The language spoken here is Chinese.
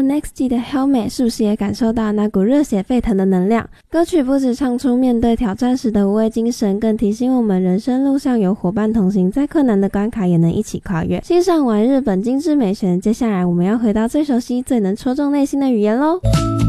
Next G 的 Helmet 是不是也感受到那股热血沸腾的能量？歌曲不只唱出面对挑战时的无畏精神，更提醒我们人生路上有伙伴同行，再困难的关卡也能一起跨越。欣赏完日本精致美学，接下来我们要回到最熟悉、最能戳中内心的语言咯。